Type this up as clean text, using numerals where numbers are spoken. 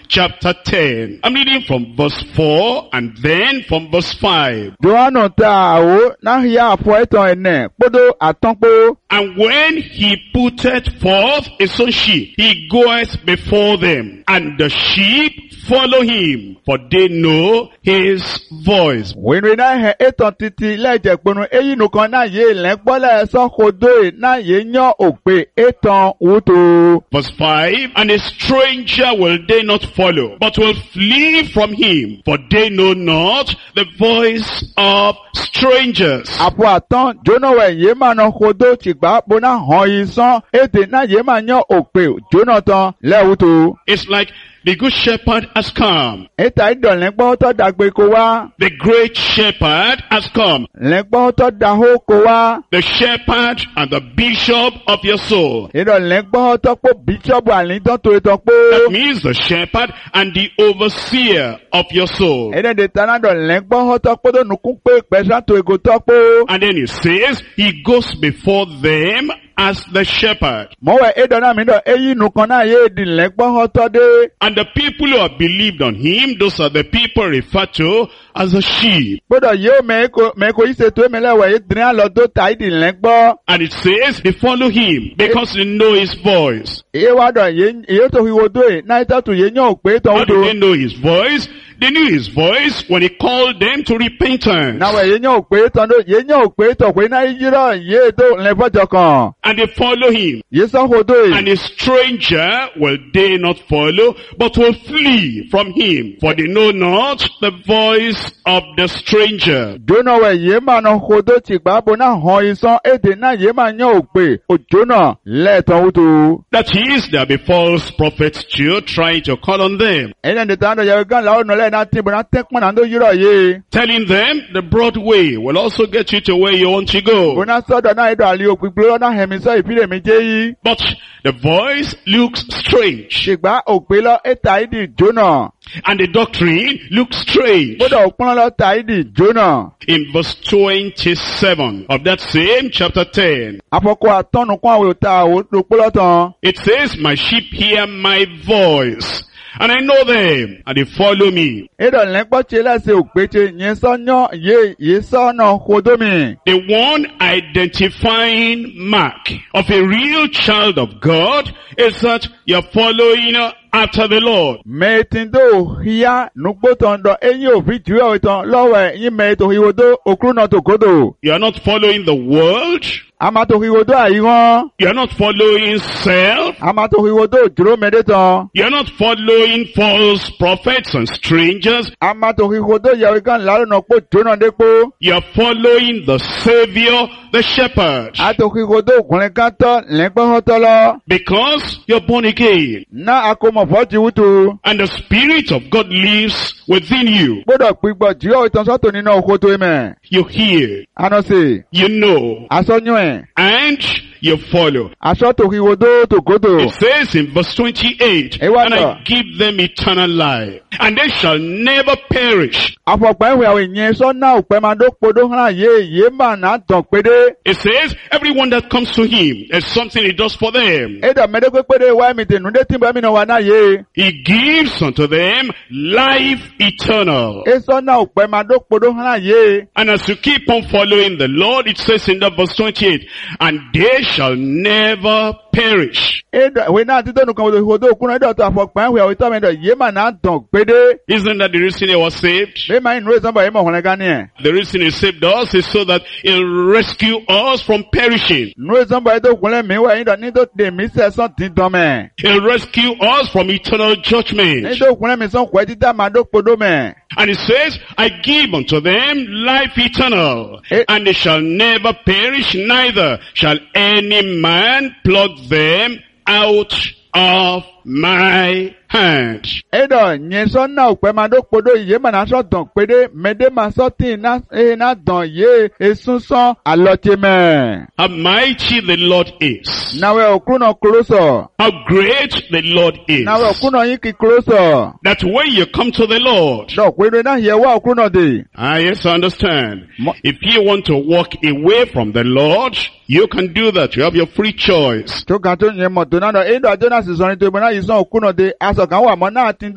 chapter 10. I'm reading from verse 4 and then from verse 5. Johannu ta àwò náà yá àfọ ẹ̀tàn ẹ̀nẹ̀ kpódó àtọ́npó. And when he putteth forth his own sheep, he goeth before them, and the sheep follow him, for they know his voice. Wìnrin náà hẹ̀ ẹ̀tàn títí lẹ́jẹ̀ gbónú èyí nìkan náà yé lẹ́gbọ́lẹ̀ sọ́kòdó náà yé yán òpè ẹ̀tàn wúto. Verse 5, and a stranger will they not follow, but will flee from him, for they know not the voice of strangers. Àpò àtọ́n jóná wẹ̀ yé máa nà kòdó tìgbà bóná hàn yìí sán èdè náà yé máa yán òpè jóná tán lẹ́wùtò. It's like the good shepherd has come. Ètà ìdọ̀lẹ́gbọ́ tó dàgbé kó wá. The great shepherd has come. Lẹ́gbọ́ tó dàhó kó wá. The shepherd and the bishop of your soul. Ìdọ̀lẹ́gbọ́ tó pọ̀ bíṣọ́bù àlíntàn tó ètò pọ̀. That means the shepherd and the overseer of your soul. Èdè tánà dọ̀lẹ́gbọ́ tó pọ̀ tó nùkún pé pẹ̀sán tó ègò tó pọ̀. And then he says he goes before them as the shepherd. Mọ̀wẹ̀ èdọ̀nà mi dọ̀ èyí nùkan náà yé ìdìlẹ́gbọ́ tó dé. And the people who have believed on him, those are the people referred to as the sheep. Gbọ́dọ̀ yóò mẹ́kò yìí ṣètò èmẹ́lẹ́wẹ̀ yìí dìrín àlọ́dọ́ ta ìdìlẹ́gbọ́. And it says they follow him because they know his voice. Iye wá dọ̀ yé tó fi wo dó yìí náà ìtọ́tù yé yán òpè tó How ń do do. they know his voice? They knew his voice when he called them to repentance. Náwẹ̀ yé yán òpè tó ń do yé yán òpè tó pé náà yírọ̀ yé tó lẹ́fọ́jọ kan. And they follow him. Yé sọ́kò dó yìí. And a stranger will they not follow, but will flee from him, for they know not the voice of the stranger. Jóná wẹ̀ yé máa nà kòdó tìgbà bó náà hàn ìsán èdè náà yé máa yán òpè òjónà lẹ́ẹ̀tàn wúto. That is, there be false prophets too, trying to call on them, Ẹ̀yìn ẹ̀dẹ̀ tán yẹ gán làwọn ọ̀nà náà tí bọ̀nà tẹ́pọ̀n náà tó yírọ̀ yé. telling them the broad way will also get you to where you want to go. Bọ̀nà sọ́dọ̀ náà ìdọ̀ àlè òpìpìlẹ̀ náà hẹ̀mí sọ ìfìlẹ̀ mi jẹ́ yìí. But the voice looks strange, Ṣègbà òpè lọ ètà ìdì jónà. and the doctrine looks strange. Gbọ́dọ̀ òpin lọ ta ìdì jónà. In verse 27 of that same chapter 10, Àfọkọ àtọ́nukún àwọn òta òpólọ́tàn. it says, my sheep hear my voice, and I know them, and they follow me. Ìdọ̀ lẹ́gbọ́ ṣe lẹ́sẹ̀ òpèṣe yẹn sọ́nyọ́ yé sọ́nà kòdómì. The one identifying mark of a real child of God is that you're following after the Lord. Mẹ́tìndó híyá nùgbótàn dọ̀ eyín òfin jùlọ ìtàn lọ́wọ́ ẹ̀yìn mẹ́tò ìwòdó òkúrúnà tó kódò. You're not following the world. Àmàtò ìwòdó àyíwọ́n. You're not following self. Àmàtò ìwòdó òjòrò mẹ́dẹ́tàn. You're not following false prophets and strangers. Àmàtò ìwòdó yẹ̀wò kan lárúnà pò jóná dépò. You're following the Savior, the Shepherd. Àtò ìwòdó òkùnrin kan tọ́ lẹ́gbọ́n lọ. Because you're born again. Ná àkómọ̀ fọ́jì wútu. And the Spirit of God lives within you. Gbọ́dọ̀ pígbọ̀ jùlọ ìtàn sọ́tò nínú òkòtò ìmẹ̀. You hear, Ànọ́sì. you know, Àsọ́nyún ẹ̀. and you follow. Àsọ́tò ìwòdó tó kódò. It says in verse 28, Hey, what and I the? give them eternal life, and they shall never perish. Àfọ̀pẹ́ ìwé àwọn èèyàn sọ́nà òpẹ́ máa dókòdó hàn yé mà náà tàn pédé. It says, everyone that comes to him, there's something he does for them. Édà mẹ́dẹ́gbẹ́ pédé wá ẹ̀mí tẹ̀nú dé tí bẹ́ẹ̀ mi náà wà náà yé. He gives unto them life eternal. É sọ́nà òpẹ́ máa dókòdó hàn yé. And as you keep on following the Lord, it says in that verse 28, and they shall never perish. Édà ìwé náà títọ́ nìkan òdòdó òkúnra ẹ̀dọ̀ tó àfọ̀pẹ́ ìwé àwọn ìtọ́ mẹ́dọ̀ yé mà náà tàn pédé. Isn't that the reason he was saved? Bẹ́ẹ̀ máa ń nú ìsọ́nbọ̀ yé mọ̀ ọ̀hún ẹ̀gá ni ẹ̀. The reason he saved us is so that he'll rescue us from perishing. Nú ìsọ́nbọ̀ yé tó kúnlẹ̀ mí wá yín dọ̀ ní tó dè mí sẹ́sán ti dán mẹ́. He'll rescue us from eternal judgment. Ní tó kúnlẹ̀ mí sọ́n kọ́ ẹ́ títà máa dókòdó mẹ́. And it says, I give unto them life eternal, and they shall never perish, neither shall any man pluck them out of my hand. Édọ̀ yẹn sọ́nà òpẹ́ máa dókòdó yé mà náà sọ̀tàn pédé mẹ́dẹ́ máa sọ́tì náà dàn yé esún sán àlọ́tì mẹ́. How mighty the Lord is. Nàwẹ̀ òkúnà kúrò sọ̀. How great the Lord is. Nàwẹ̀ òkúnà yín kì kúrò sọ̀. That when you come to the Lord, Dọ̀pẹ̀rẹ̀ náà yẹ wá òkúnà dè. yes, I understand. If you want to walk away from the Lord, you can do that. You have your free choice. Tó kàn tó yẹn mọ̀ tó náà dọ̀ édọ̀ àjọ náà sì sọ ní tó ìbọn náà yìí sàn òkúnà dè aṣọ kan wà mọ́ náà ti